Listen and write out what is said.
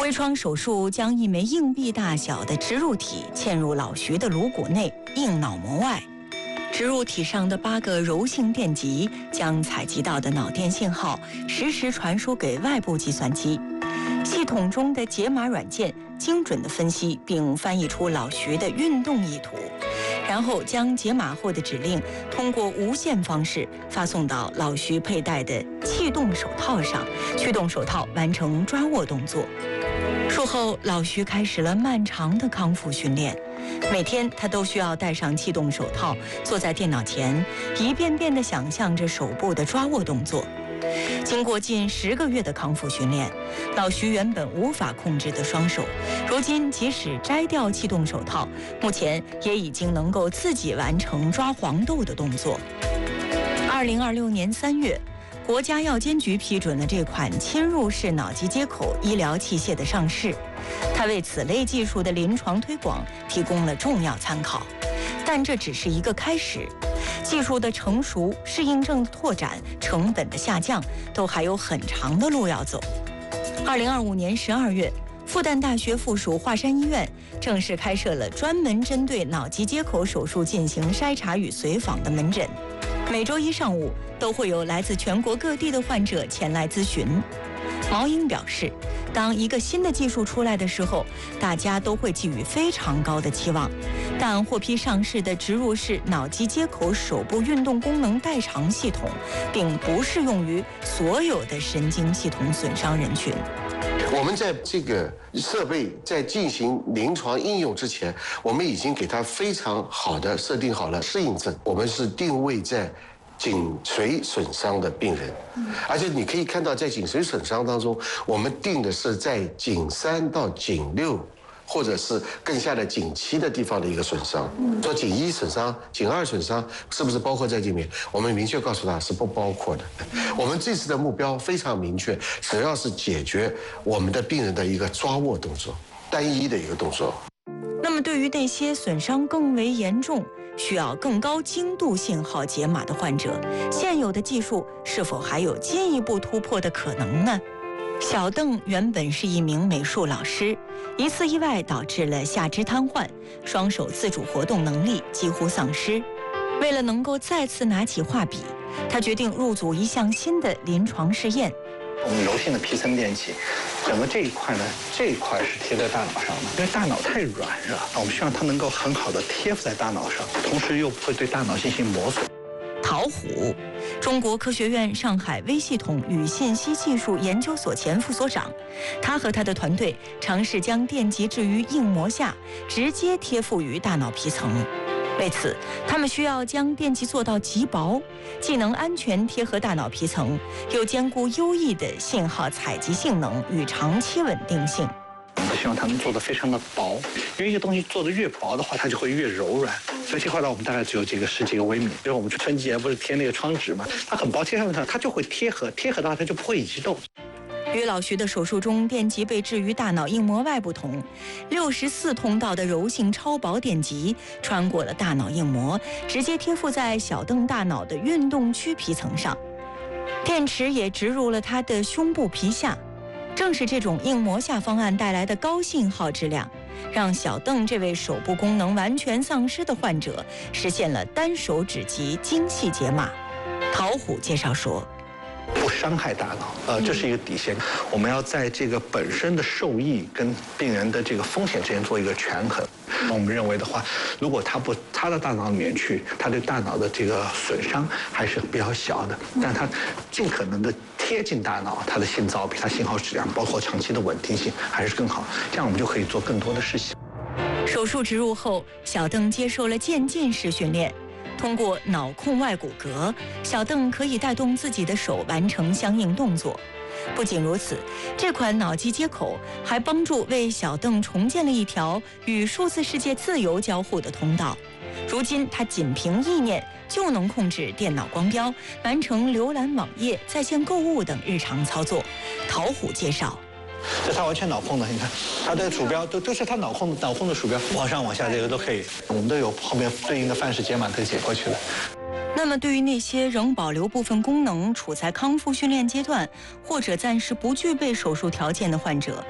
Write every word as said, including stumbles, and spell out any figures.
微创手术将一枚硬币大小的植入体嵌入老徐的颅骨内硬脑膜外，植入体上的八个柔性电极将采集到的脑电信号实时传输给外部计算机，系统中的解码软件精准地分析并翻译出老徐的运动意图，然后将解码后的指令通过无线方式发送到老徐佩戴的气动手套上，驱动手套完成抓握动作。术后，老徐开始了漫长的康复训练。每天他都需要戴上气动手套，坐在电脑前，一遍遍地想象着手部的抓握动作。经过近十个月的康复训练，老徐原本无法控制的双手，如今即使摘掉气动手套，目前也已经能够自己完成抓黄豆的动作。二零二六年三月，国家药监局批准了这款侵入式脑机接口医疗器械的上市，它为此类技术的临床推广提供了重要参考。但这只是一个开始，技术的成熟、适应症的拓展、成本的下降，都还有很长的路要走。二零二五年十二月，复旦大学附属华山医院正式开设了专门针对脑机接口手术进行筛查与随访的门诊，每周一上午都会有来自全国各地的患者前来咨询。毛英表示，当一个新的技术出来的时候，大家都会寄予非常高的期望，但获批上市的植入式脑机接口手部运动功能代偿系统并不适用于所有的神经系统损伤人群。 我们在这个设备在进行临床应用之前，我们已经给它非常好的设定好了适应症，我们是定位在颈髓损伤的病人，而且你可以看到，在颈髓损伤当中，我们定的是在颈三到颈六，或者是更下的颈七的地方的一个损伤。说颈一损伤、颈二损伤是不是包括在里面？我们明确告诉他是不包括的。我们这次的目标非常明确，主要是解决我们的病人的一个抓握动作，单一的一个动作。 那么，对于那些损伤更为严重，需要更高精度信号解码的患者，现有的技术是否还有进一步突破的可能呢？小邓原本是一名美术老师，一次意外导致了下肢瘫痪，双手自主活动能力几乎丧失。为了能够再次拿起画笔，他决定入组一项新的临床试验。 我们柔性的皮层电极，整个这一块呢，这一块是贴在大脑上的，因为大脑太软了，我们希望它能够很好的贴附在大脑上，同时又不会对大脑进行磨损。 陶虎，中国科学院上海微系统与信息技术研究所前副所长，他和他的团队尝试将电极置于硬膜下，直接贴附于大脑皮层。为此，他们需要将电极做到极薄，既能安全贴合大脑皮层，又兼顾优异的信号采集性能与长期稳定性。 我希望它能做得非常的薄，因为一个东西做得越薄的话，它就会越柔软。所以这块呢，我们大概只有几个十几个微米。比如我们春节不是贴那个窗纸嘛，它很薄，贴上去它就会贴合，贴合的话它就不会移动。 与老徐的手术中电极被置于大脑硬膜外不同，六十四通道的柔性超薄电极穿过了大脑硬膜，直接贴附在小邓大脑的运动区皮层上，电池也植入了他的胸部皮下。正是这种硬膜下方案带来的高信号质量，让小邓这位手部功能完全丧失的患者实现了单手指级精细解码。陶虎介绍说， 不伤害大脑，呃，这是一个底线。我们要在这个本身的受益跟病人的这个风险之间做一个权衡。我们认为的话，如果它不插到大脑里面去，它对大脑的这个损伤还是比较小的，但它尽可能的贴近大脑，它的信噪比它信号质量，包括长期的稳定性还是更好。这样我们就可以做更多的事情。 手术植入后，小邓接受了渐进式训练。通过脑控外骨骼，小邓可以带动自己的手完成相应动作。不仅如此，这款脑机接口还帮助为小邓重建了一条与数字世界自由交互的通道。如今，他仅凭意念就能控制电脑光标，完成浏览网页、在线购物等日常操作。陶虎介绍。 这它完全脑控的，你看它的鼠标都都是它脑控脑控的鼠标，往上往下这个都可以，我们都有后面对应的范式解码可以解过去的。 那么，对于那些仍保留部分功能、处在康复训练阶段，或者暂时不具备手术条件的患者，